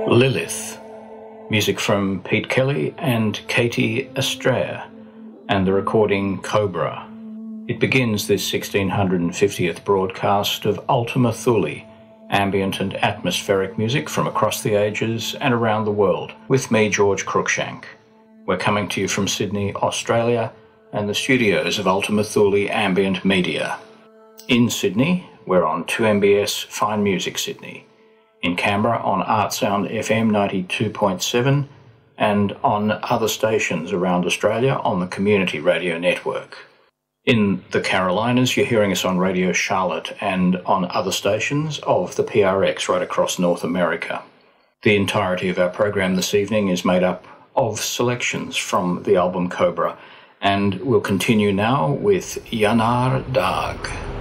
Lilith, music from Pete Kelly and Katie Estrella, and the recording Cobra. It begins this 1650th broadcast of Ultima Thule, ambient and atmospheric music from across the ages and around the world, with me, George Cruikshank. We're coming to you from Sydney, Australia, and the studios of Ultima Thule Ambient Media. In Sydney, we're on 2MBS Fine Music Sydney. In Canberra on Artsound FM 92.7 and on other stations around Australia on the Community Radio Network. In the Carolinas, you're hearing us on Radio Charlotte and on other stations of the PRX right across North America. The entirety of our program this evening is made up of selections from the album Cobra, and we'll continue now with Yanar Dag.